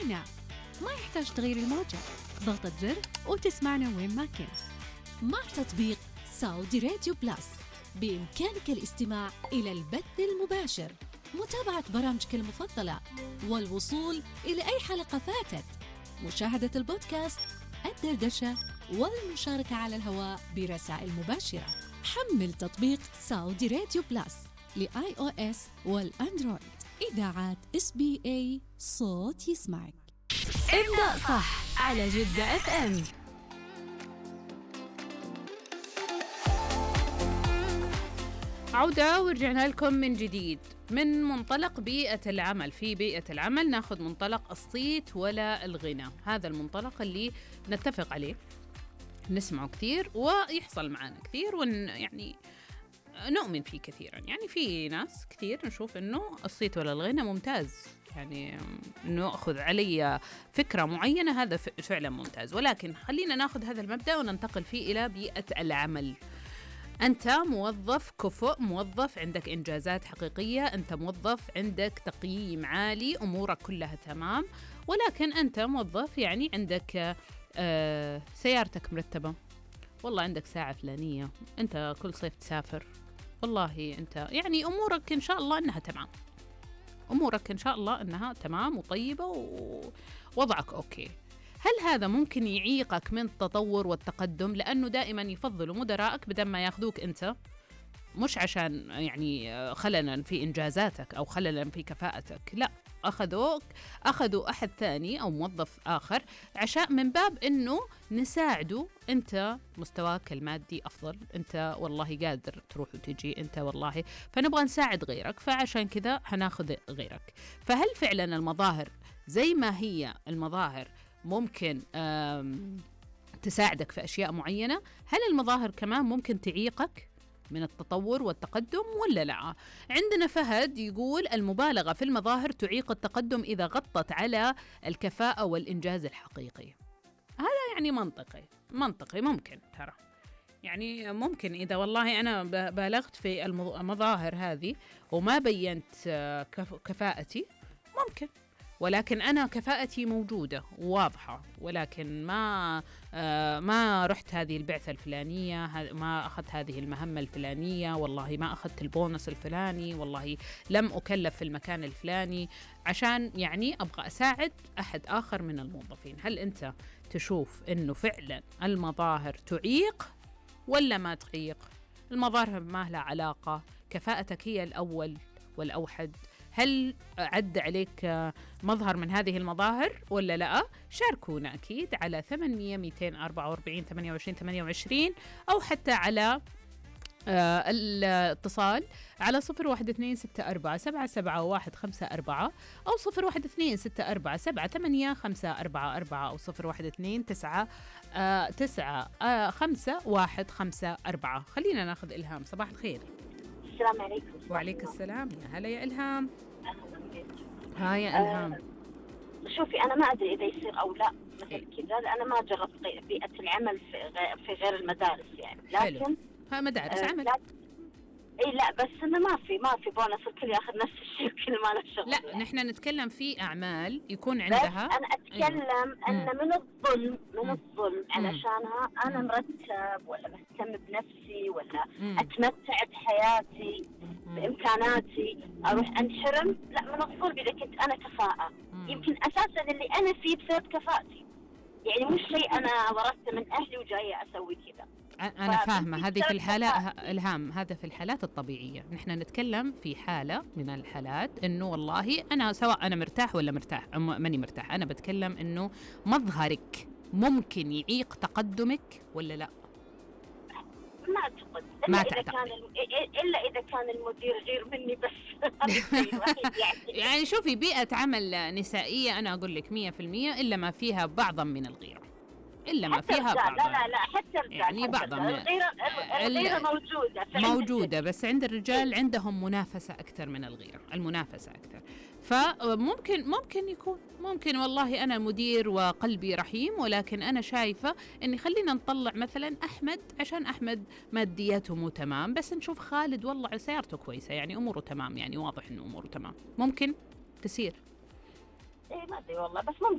تسمعنا. ما يحتاج تغير الموجة، ضغطة زر وتسمعنا وين ما كنت. مع تطبيق سعودي راديو بلس بإمكانك الاستماع إلى البث المباشر، متابعة برامجك المفضلة، والوصول إلى أي حلقة فاتت، مشاهدة البودكاست، الدردشة، والمشاركة على الهواء برسائل مباشرة. حمل تطبيق سعودي راديو بلس لآي أو إس والأندرويد. إذاعات SBA صوت يسمعك. ابدأ صح على جدة FM. عودة ورجعنا لكم من جديد من منطلق بيئة العمل. في بيئة العمل ناخذ منطلق الصيت ولا الغنى، هذا المنطلق اللي نتفق عليه، نسمعه كثير ويحصل معنا كثير يعني نؤمن فيه كثيرا. يعني في ناس كثير نشوف انه الصيت ولا الغنى ممتاز، يعني انه اخذ علي فكرة معينة هذا فعلا ممتاز، ولكن خلينا ناخذ هذا المبدأ وننتقل فيه الى بيئة العمل. أنت موظف كفؤ، موظف عندك إنجازات حقيقية، أنت موظف عندك تقييم عالي، أمورك كلها تمام، ولكن أنت موظف يعني عندك سيارتك مرتبة، والله عندك ساعة فلانية، أنت كل صيف تسافر، والله أنت يعني أمورك إن شاء الله أنها تمام، أمورك إن شاء الله أنها تمام وطيبة ووضعك أوكي. هل هذا ممكن يعيقك من التطور والتقدم؟ لأنه دائما يفضلوا مدراءك بدل ما ياخذوك أنت، مش عشان يعني خللا في إنجازاتك أو خللا في كفاءتك، لا، أخذوا أحد ثاني أو موظف آخر عشان من باب أنه نساعده. أنت مستواك المادي أفضل، أنت والله قادر تروح وتجي، أنت والله فنبغى نساعد غيرك، فعشان كذا هناخذ غيرك. فهل فعلا المظاهر زي ما هي المظاهر ممكن تساعدك في أشياء معينة؟ هل المظاهر كمان ممكن تعيقك من التطور والتقدم ولا لا؟ عندنا فهد يقول المبالغة في المظاهر تعيق التقدم إذا غطت على الكفاءة والإنجاز الحقيقي. هذا يعني منطقي ممكن، ترى يعني ممكن إذا والله أنا بالغت في المظاهر هذه وما بينت كفاءتي ممكن، ولكن أنا كفاءتي موجودة وواضحة، ولكن ما رحت هذه البعثة الفلانية، ما أخذت هذه المهمة الفلانية، والله ما أخذت البونص الفلاني، والله لم أكلف في المكان الفلاني عشان يعني أبغى أساعد أحد آخر من الموظفين. هل أنت تشوف أنه فعلا المظاهر تعيق ولا ما تعيق؟ المظاهر ما لها علاقة، كفاءتك هي الأول والأوحد. هل عد عليك مظهر من هذه المظاهر ولا لا؟ شاركونا أكيد على 800-244-28-28 أو حتى على الاتصال على 0126477154 أو 0126477854 أو 0126979154. خلينا ناخذ إلهام. صباح الخير. السلام عليكم. وعليك السلام. يا هلا يا إلهام. ها يا إلهام. شوفي أنا ما أدري إذا يصير أو لا مثل كذا، لأن ما جربت بيئة العمل في غير المدارس يعني، لكن ها مدارس عمل. اي لا، بس انه ما في بونص، الكل ياخذ نفس الشيء، الكل ما له شغل. لا يعني. نحن نتكلم في اعمال يكون عندها، انا اتكلم ان من الظلم علشانها انا مرتب ولا مهتم بنفسي ولا اتمتع بحياتي بامكاناتي، اروح انحرم. لا، من الظلم اذا كنت انا كفاءة، يمكن اساسا اللي انا فيه بسبب كفاءتي، يعني مش شيء انا ورثته من اهلي وجايه اسوي كذا. أنا فاهمة هذه في الحالة إلهام، هذا في الحالات الطبيعية. نحن نتكلم في حالة من الحالات إنه والله أنا سواء أنا مرتاح ولا مرتاح ماني مرتاح، أنا بتكلم إنه مظهرك ممكن يعيق تقدمك ولا لا؟ ما أعتقد، إلا إذا كان المدير غير مني بس. يعني شوفي بيئة عمل نسائية أنا أقول لك 100% إلا ما فيها بعضا من الغيرة، إلا ما فيها بعض. لا حتى الرجال يعني بعض الغيرة موجودة بس عند الرجال عندهم منافسة أكثر من الغيرة، المنافسة أكثر. فممكن يكون والله أنا مدير وقلبي رحيم، ولكن أنا شايفة إني خلينا نطلع مثلا أحمد عشان أحمد مادياته مو تمام، بس نشوف خالد والله سيارته كويسة، يعني أموره تمام، يعني واضح إنه أموره تمام، ممكن تسير. إيه ما أدري والله، بس